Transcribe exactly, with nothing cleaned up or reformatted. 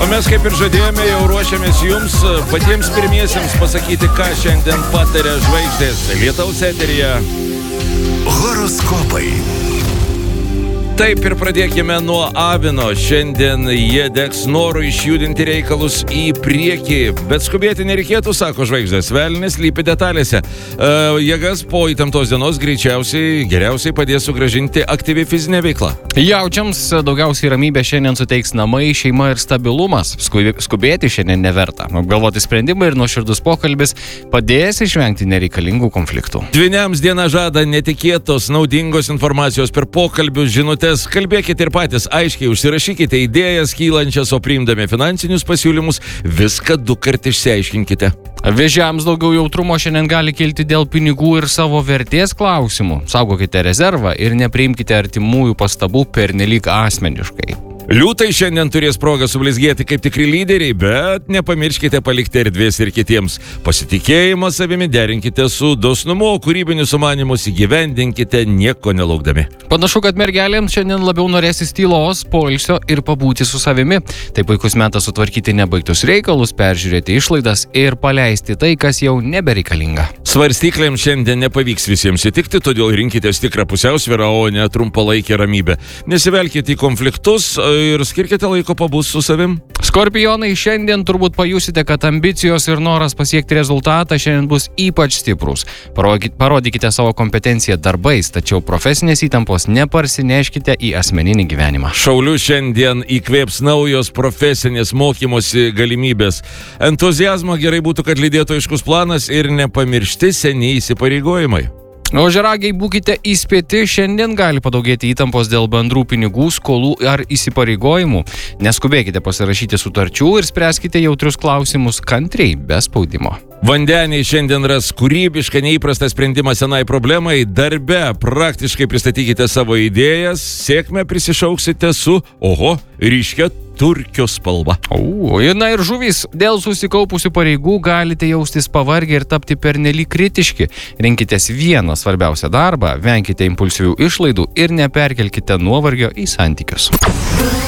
mes kaip ir žadėjome, jau ruošiamės jums patiems pirmiesiems pasakyti, ką šiandien pataria žvaigždės Lietaus eteryje. Horoskopai. Taip ir pradėkime nuo avino. Šiandien jie degs noru išjudinti reikalus į priekį. Bet skubėti nereikėtų, sako žvaigždės. Velnis lypi detalėse. E, jėgas po įtemptos dienos greičiausiai geriausiai padės sugrąžinti aktyvi fizinė veikla. Jaučiams daugiausiai ramybė šiandien suteiks namai, šeima ir stabilumas. Skubėti šiandien neverta. Apgalvoti sprendimai ir nuoširdus pokalbis padės išvengti nereikalingų konfliktų. Dvyniams diena žada netikėtos, naudingos informacijos per pokalbius, žinutės. Kalbėkite ir patys aiškiai, užsirašykite idėjas kylančias, o priimdami finansinius pasiūlymus viską du kart išsiaiškinkite. Vėžiams daugiau jautrumo šiandien gali kilti dėl pinigų ir savo vertės klausimų. Saugokite rezervą ir nepriimkite artimųjų pastabų pernelyg asmeniškai. Liūtai šiandien turės progą sublizgėti kaip tikri lyderiai, bet nepamirškite palikti erdvės ir kitiems. Pasitikėjimą savimi derinkite su dosnumu, kūrybinius sumanymus įgyvendinkite nieko nelaukdami. Panašu, kad mergelėms šiandien labiau norėsis tylos, poilsio ir pabūti su savimi. Tai puikus metas sutvarkyti nebaigtus reikalus, peržiūrėti išlaidas ir paleisti tai, kas jau nebereikalinga. Svarstyklėms šiandien nepavyks visiems įtikti, todėl rinkitės tikrą pusiausvyrą, o ne trumpalaikę ramybę. Nesivelkite į konfliktus ir skirkite laiko pabūti su savim. Skorpionai, šiandien turbūt pajusite, kad ambicijos ir noras pasiekti rezultatą šiandien bus ypač stiprus. Parodykite savo kompetenciją darbais, tačiau profesinės įtampos neparsineškite į asmeninį gyvenimą. Šaulių šiandien įkvėps naujos profesinės mokymosi galimybės. Entuziazmo gerai būtų, kad lydėtų aiškus planas ir nepamiršti seni įsipareigojimai. Ožiaragiai, būkite įspėti, šiandien gali padaugėti įtampos dėl bendrų pinigų, skolų ar įsipareigojimų. Neskubėkite pasirašyti sutarčių ir spręskite jautrius klausimus kantriai, be spaudimo. Vandeniai šiandien ras kūrybišką neįprastą sprendimą senai problemai. Darbe praktiškai pristatykite savo idėjas, sėkmę prisišauksite su, oho, ryškia turkio spalva. O, na ir žuvys, dėl susikaupusių pareigų galite jaustis pavargę ir tapti pernelyg kritiški. Rinkitės vieną svarbiausią darbą, venkite impulsyvių išlaidų ir neperkelkite nuovargio į santykius.